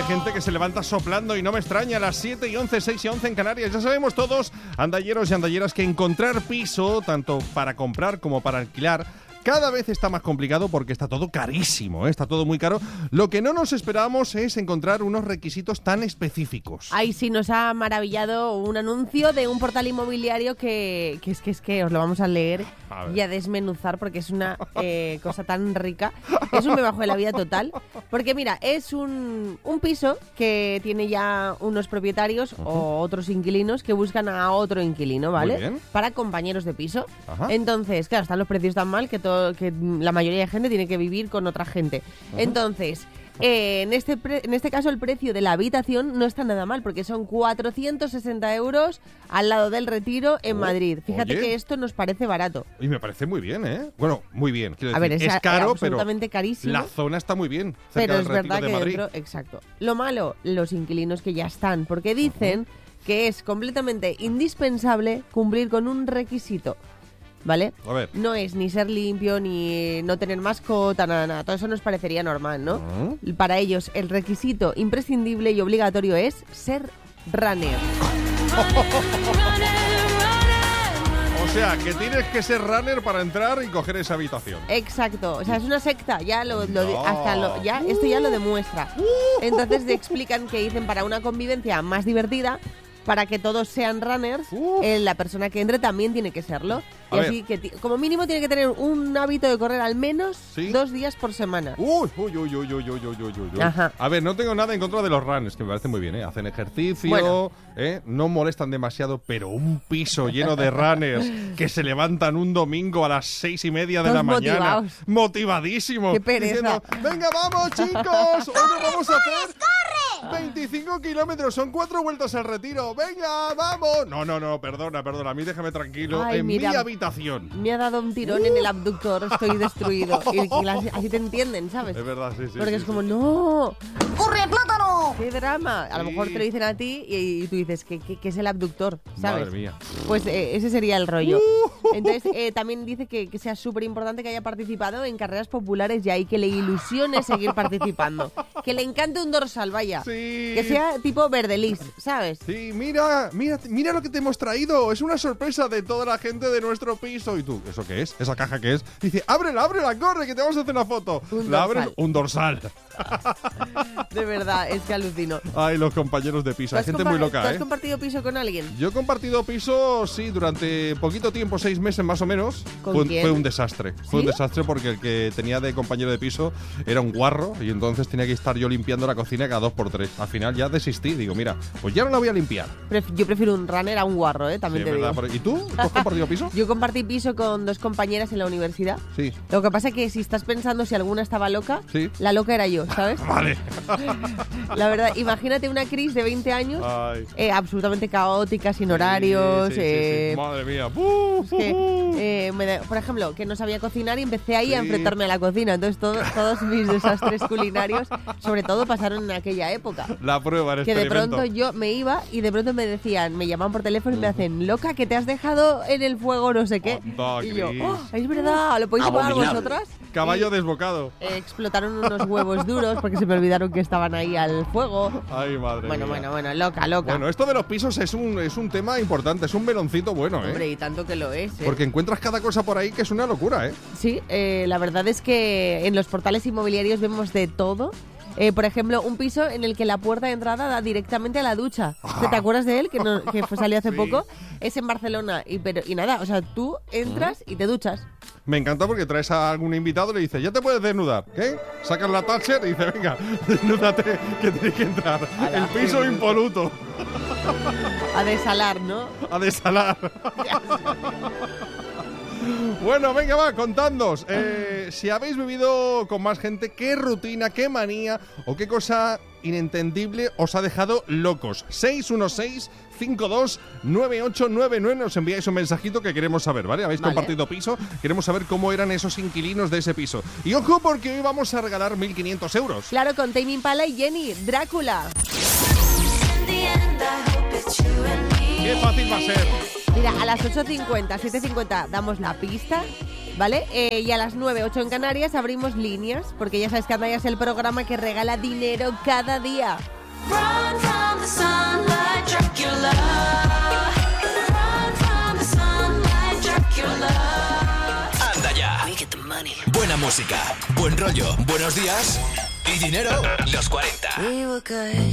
gente que se levanta soplando y no me extraña, a las 7 y 11, 6 y 11 en Canarias. Ya sabemos todos, andalleros y andalleras, que encontrar piso, tanto para comprar como para alquilar, cada vez está más complicado porque está todo carísimo, ¿eh? Está todo muy caro. Lo que no nos esperábamos es encontrar unos requisitos tan específicos. Ay, sí, nos ha maravillado un anuncio de un portal inmobiliario que es que os lo vamos a leer y a desmenuzar porque es una cosa tan rica. Es un me bajo de la vida total. Porque mira, es un piso que tiene ya unos propietarios o otros inquilinos que buscan a otro inquilino, ¿vale? Muy bien. Para compañeros de piso. Ajá. Entonces, claro, están los precios tan mal que la mayoría de gente tiene que vivir con otra gente. Entonces, en este caso el precio de la habitación no está nada mal porque son 460 euros al lado del Retiro en Madrid. Fíjate que esto nos parece barato. Y me parece muy bien, ¿eh? Bueno, muy bien. Quiero A decir, ver, es caro, absolutamente pero carísimo. la zona está muy bien. Pero es Cerca del Retiro verdad de que Madrid. dentro... Exacto. Lo malo, los inquilinos que ya están, porque dicen que es completamente indispensable cumplir con un requisito. ¿Vale? A ver. No es ni ser limpio, ni no tener mascota, nada. Todo eso nos parecería normal, ¿no? Para ellos, el requisito imprescindible y obligatorio es ser runner. O sea, que tienes que ser runner para entrar y coger esa habitación. Exacto, o sea, es una secta, ya esto ya lo demuestra. Entonces te explican que dicen para una convivencia más divertida, para que todos sean runners, la persona que entre también tiene que serlo. Y así que como mínimo tiene que tener un hábito de correr al menos 2 días por semana. Uy. Ajá. A ver, no tengo nada en contra de los runners, que me parece muy bien, ¿eh? Hacen ejercicio, no molestan demasiado, pero un piso lleno de runners que se levantan un domingo a las 6:30 de la mañana. Motivadísimos. ¡Qué pereza! Diciendo, venga, vamos, chicos, hoy nos vamos a hacer 25 kilómetros, son 4 vueltas al Retiro. Venga, vamos. No, perdona, a mí déjame tranquilo. Ay, mi mira, habitación. Me ha dado un tirón en el abductor, estoy destruido. Y así te entienden, ¿sabes? Es verdad, sí. Porque es como, ¡no! ¡Corre, plátano! ¡Qué drama! A lo mejor te lo dicen a ti y tú dices, ¿qué es el abductor? ¿Sabes? Madre mía. Pues ese sería el rollo. Entonces, también dice que sea súper importante que haya participado en carreras populares ya y que le ilusione seguir participando. Que le encante un dorsal, vaya. Sí. Que sea tipo Verdelis, ¿sabes? Sí, mira lo que te hemos traído. Es una sorpresa de toda la gente de nuestro piso. ¿Y tú? ¿Eso qué es? ¿Esa caja qué es? Dice, ábrela, corre, que te vamos a hacer una foto. La abren, un dorsal. De verdad, es que alucino. Ay, los compañeros de piso. Hay gente muy loca, ¿Tú has compartido piso con alguien? Yo he compartido piso, sí, durante poquito tiempo, 6 meses más o menos. Fue un desastre. ¿Sí? Fue un desastre porque el que tenía de compañero de piso era un guarro y entonces tenía que estar yo limpiando la cocina cada 2x3. Al final ya desistí. Digo, mira, pues ya no la voy a limpiar. Yo prefiero un runner a un guarro, también te digo. ¿Y tú? ¿Tú has compartido piso? Yo compartí piso con 2 compañeras en la universidad. Sí. Lo que pasa es que si estás pensando si alguna estaba loca, sí, la loca era yo, ¿sabes? Vale. La verdad, imagínate una Cris de 20 años, absolutamente caótica, sin horarios. Sí. Madre mía. Por ejemplo, que no sabía cocinar y empecé ahí a enfrentarme a la cocina. Entonces todos mis desastres culinarios, sobre todo, pasaron en aquella época. La prueba, el que experimento. De pronto yo me iba y de pronto me decían, me llamaban por teléfono y me hacen, loca, que te has dejado en el fuego no sé qué. Y yo, es verdad, ¿lo podéis probar vosotras? Caballo desbocado. Explotaron unos huevos duros porque se me olvidaron que estaban ahí al fuego. Ay, madre mía. Bueno, loca. Bueno, esto de los pisos es un tema importante, es un meloncito bueno, Hombre, y tanto que lo es, Porque encuentras cada cosa por ahí que es una locura, Sí, la verdad es que en los portales inmobiliarios vemos de todo. Por ejemplo, un piso en el que la puerta de entrada da directamente a la ducha. ¿Te acuerdas de él? Que salió hace poco. Es en Barcelona. Y nada, o sea, tú entras y te duchas. Me encanta porque traes a algún invitado y le dices, ya te puedes desnudar. ¿Qué? Sacas la Thatcher y dices, venga, desnúdate, que tienes que entrar. El piso impoluto. A desalar, ¿no? A desalar. Bueno, venga, va, contadnos. Si habéis vivido con más gente, ¿qué rutina, qué manía o qué cosa inentendible os ha dejado locos? 616-529899. Nos enviáis un mensajito que queremos saber, ¿vale? Habéis compartido piso, queremos saber cómo eran esos inquilinos de ese piso. Y ojo, porque hoy vamos a regalar 1.500 euros. Claro, con Tame Impala y Jenny, Drácula. Qué fácil va a ser. Mira, a las 8:50, 7:50 damos la pista, ¿vale? Y a las 9, 8 en Canarias abrimos líneas, porque ya sabes que Andaya es el programa que regala dinero cada día. Run from the sunlight, Dracula. Run from the sunlight, Dracula. Anda ya. Buena música, buen rollo, buenos días y dinero. Los 40.